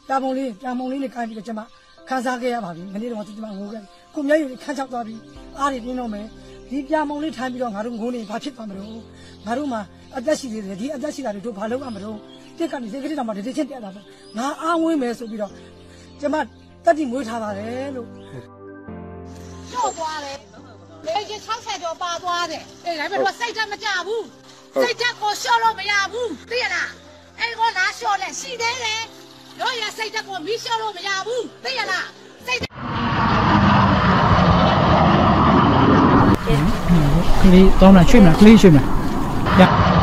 တာမုံလေးနဲ့ကိုင်းပြီးတော့ကျွန်မခန်းစားခဲ့ရပါပြီမနေ့တော့ကျွန်မငိုခဲ့ကိုမျက်ရည်ခန်းချောက်သွားပြီးအားတွေတင်းတော့မယ်ဒီပြမုံလေးထိုင်ပြီးတော့ငါတို့ငိုနေဘာဖြစ်သွားမလို့ငါတို့မှာအသက်ရှိသေးတယ်ဒီအသက်ရှိတာတွေတို့ဘာလုပ်ရမလို့တက်ကနေစိတ်ကလေးတောင်မှဒီချင်းတက်တာပေါ့ငါအားဝင်းမယ်ဆိုပြီးတော့ကျွန်မတက်တိမွေးထားပါတယ်လို့ကျော်သွားတယ်လေကြီး60ကျော်ပါသွားတယ်အေးဒါပေမဲ့စိတ်ဓာတ်မကြဘူးစိတ်ဓာတ်ကိုလျှော့လို့မရဘူးသိရလားအဲ့ကောလားလျှော့လဲရှိသေးတယ်တို့ရစိတ်ဓာတ်ကိုမီးလျှော့လို့မရဘူးသိရလားစိတ်ကလေးတောင်းလာချွေးမလားကလေးချွေးမလား